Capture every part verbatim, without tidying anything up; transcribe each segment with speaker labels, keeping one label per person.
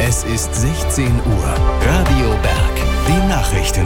Speaker 1: Es ist sechzehn Uhr. Radio Berg. Die Nachrichten.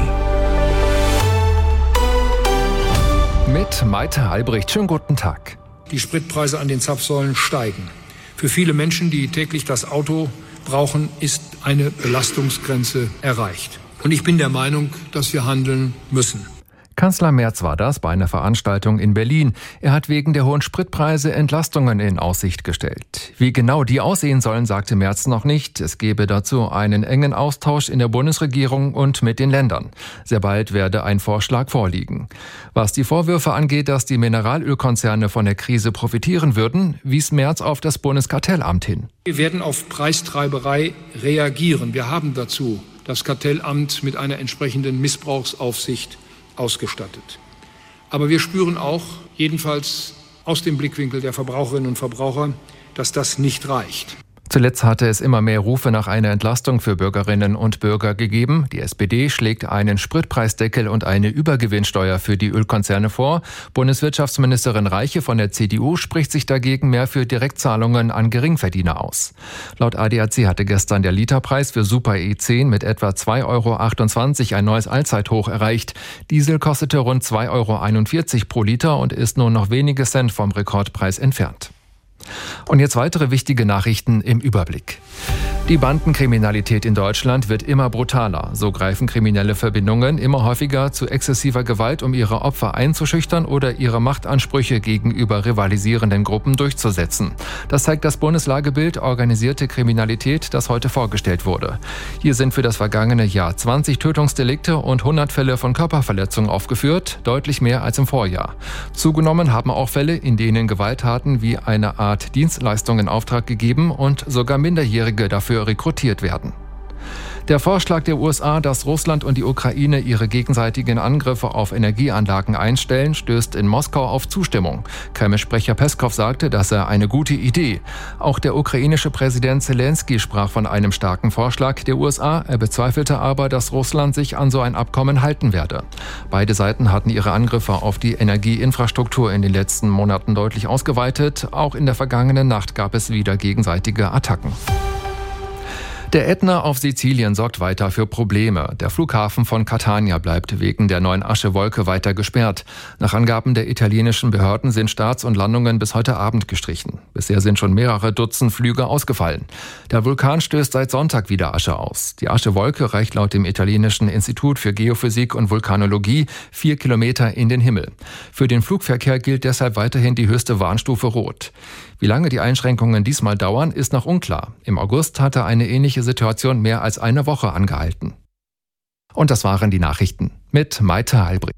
Speaker 2: Mit Maite Albrecht. Schönen guten Tag.
Speaker 3: Die Spritpreise an den Zapfsäulen steigen. Für viele Menschen, die täglich das Auto brauchen, ist eine Belastungsgrenze erreicht. Und ich bin der Meinung, dass wir handeln müssen.
Speaker 2: Kanzler Merz war das bei einer Veranstaltung in Berlin. Er hat wegen der hohen Spritpreise Entlastungen in Aussicht gestellt. Wie genau die aussehen sollen, sagte Merz noch nicht. Es gebe dazu einen engen Austausch in der Bundesregierung und mit den Ländern. Sehr bald werde ein Vorschlag vorliegen. Was die Vorwürfe angeht, dass die Mineralölkonzerne von der Krise profitieren würden, wies Merz auf das Bundeskartellamt hin.
Speaker 3: Wir werden auf Preistreiberei reagieren. Wir haben dazu das Kartellamt mit einer entsprechenden Missbrauchsaufsicht ausgestattet. Aber wir spüren auch, jedenfalls aus dem Blickwinkel der Verbraucherinnen und Verbraucher, dass das nicht reicht.
Speaker 2: Zuletzt hatte es immer mehr Rufe nach einer Entlastung für Bürgerinnen und Bürger gegeben. Die S P D schlägt einen Spritpreisdeckel und eine Übergewinnsteuer für die Ölkonzerne vor. Bundeswirtschaftsministerin Reiche von der C D U spricht sich dagegen mehr für Direktzahlungen an Geringverdiener aus. Laut A D A C hatte gestern der Literpreis für Super E zehn mit etwa zwei Euro achtundzwanzig ein neues Allzeithoch erreicht. Diesel kostete rund zwei Euro einundvierzig pro Liter und ist nur noch wenige Cent vom Rekordpreis entfernt. Und jetzt weitere wichtige Nachrichten im Überblick. Die Bandenkriminalität in Deutschland wird immer brutaler. So greifen kriminelle Verbindungen immer häufiger zu exzessiver Gewalt, um ihre Opfer einzuschüchtern oder ihre Machtansprüche gegenüber rivalisierenden Gruppen durchzusetzen. Das zeigt das Bundeslagebild Organisierte Kriminalität, das heute vorgestellt wurde. Hier sind für das vergangene Jahr zwanzig Tötungsdelikte und hundert Fälle von Körperverletzung aufgeführt, deutlich mehr als im Vorjahr. Zugenommen haben auch Fälle, in denen Gewalttaten wie eine Art Dienstleistung in Auftrag gegeben und sogar Minderjährige dafür rekrutiert werden. Der Vorschlag der U S A, dass Russland und die Ukraine ihre gegenseitigen Angriffe auf Energieanlagen einstellen, stößt in Moskau auf Zustimmung. Kreml-Sprecher Peskow sagte, das sei eine gute Idee. Auch der ukrainische Präsident Zelensky sprach von einem starken Vorschlag der U S A. Er bezweifelte aber, dass Russland sich an so ein Abkommen halten werde. Beide Seiten hatten ihre Angriffe auf die Energieinfrastruktur in den letzten Monaten deutlich ausgeweitet. Auch in der vergangenen Nacht gab es wieder gegenseitige Attacken. Der Ätna auf Sizilien sorgt weiter für Probleme. Der Flughafen von Catania bleibt wegen der neuen Aschewolke weiter gesperrt. Nach Angaben der italienischen Behörden sind Starts und Landungen bis heute Abend gestrichen. Bisher sind schon mehrere Dutzend Flüge ausgefallen. Der Vulkan stößt seit Sonntag wieder Asche aus. Die Aschewolke reicht laut dem italienischen Institut für Geophysik und Vulkanologie vier Kilometer in den Himmel. Für den Flugverkehr gilt deshalb weiterhin die höchste Warnstufe Rot. Wie lange die Einschränkungen diesmal dauern, ist noch unklar. Im August hatte eine ähnliche Situation mehr als eine Woche angehalten. Und das waren die Nachrichten mit Maite Albrecht.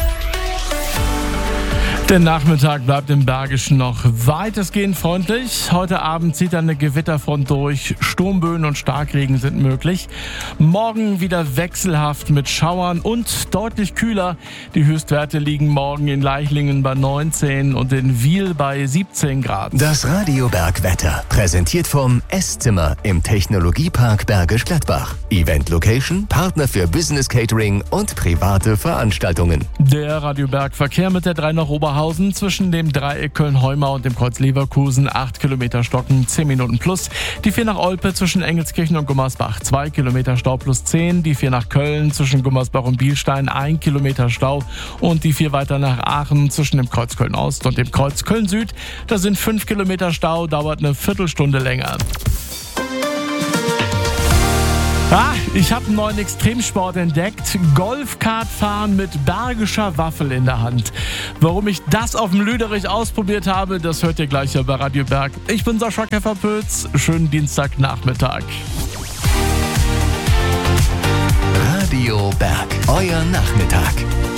Speaker 4: Der Nachmittag bleibt im Bergischen noch weitestgehend freundlich. Heute Abend zieht dann eine Gewitterfront durch. Sturmböen und Starkregen sind möglich. Morgen wieder wechselhaft mit Schauern und deutlich kühler. Die Höchstwerte liegen morgen in Leichlingen bei neunzehn und in Wiel bei siebzehn Grad.
Speaker 1: Das Radio Berg Wetter, präsentiert vom Esszimmer im Technologiepark Bergisch Gladbach. Event Location, Partner für Business Catering und private Veranstaltungen.
Speaker 4: Der Radio Berg Verkehr mit der drei nach Oberhausen zwischen dem Dreieck Köln-Heumau und dem Kreuz Leverkusen, acht Kilometer Stocken, zehn Minuten plus. Die vier nach Olpe zwischen Engelskirchen und Gummersbach, zwei Kilometer Stau plus zehn. Die vier nach Köln zwischen Gummersbach und Bielstein, ein Kilometer Stau. Und die vier weiter nach Aachen zwischen dem Kreuz Köln-Ost und dem Kreuz Köln-Süd. Da sind fünf Kilometer Stau, dauert eine Viertelstunde länger. Ah, ich habe einen neuen Extremsport entdeckt. Golfkartfahren mit bergischer Waffel in der Hand. Warum ich das auf dem Lüderich ausprobiert habe, das hört ihr gleich hier bei Radio Berg. Ich bin Sascha Käferpötz. Schönen Dienstagnachmittag.
Speaker 1: Radio Berg, euer Nachmittag.